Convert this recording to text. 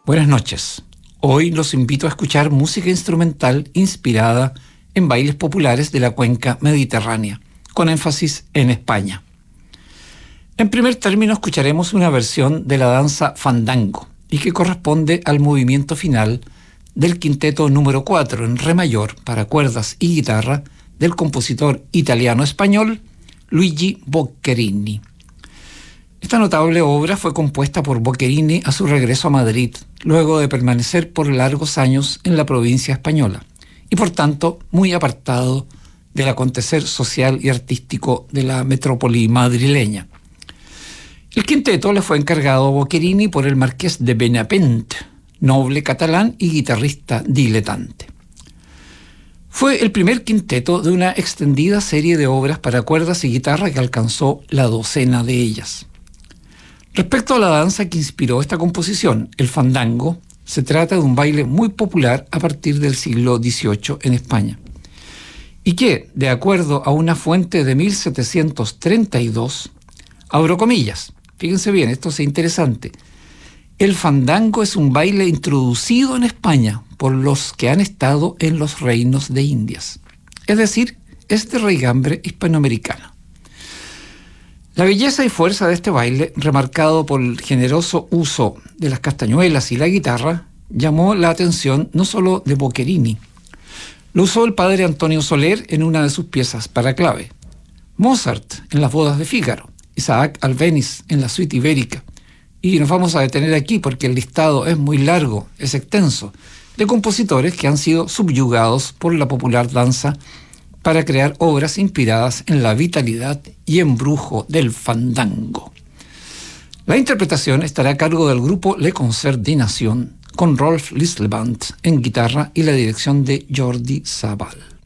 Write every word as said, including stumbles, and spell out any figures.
Buenas noches. Hoy los invito a escuchar música instrumental inspirada en bailes populares de la cuenca mediterránea, con énfasis en España. En primer término escucharemos una versión de la danza fandango y que corresponde al movimiento final del quinteto número cuatro en re mayor para cuerdas y guitarra del compositor italiano-español Luigi Boccherini. Esta notable obra fue compuesta por Boccherini a su regreso a Madrid, luego de permanecer por largos años en la provincia española, y por tanto muy apartado del acontecer social y artístico de la metrópoli madrileña. El quinteto le fue encargado a Boccherini por el marqués de Benavent, noble catalán y guitarrista diletante. Fue el primer quinteto de una extendida serie de obras para cuerdas y guitarra que alcanzó la docena de ellas. Respecto a la danza que inspiró esta composición, el fandango, se trata de un baile muy popular a partir del siglo dieciocho en España, y que, de acuerdo a una fuente de mil setecientos treinta y dos, abro comillas, fíjense bien, esto es interesante, el fandango es un baile introducido en España por los que han estado en los reinos de Indias, es decir, es de raigambre hispanoamericana. La belleza y fuerza de este baile, remarcado por el generoso uso de las castañuelas y la guitarra, llamó la atención no solo de Boccherini. Lo usó el padre Antonio Soler en una de sus piezas para clave, Mozart en las bodas de Fígaro, Isaac Albéniz en la suite ibérica. Y nos vamos a detener aquí porque el listado es muy largo, es extenso, de compositores que han sido subyugados por la popular danza para crear obras inspiradas en la vitalidad y embrujo del fandango. La interpretación estará a cargo del grupo Le Concert des Nations, con Rolf Lisleband en guitarra y la dirección de Jordi Sabal.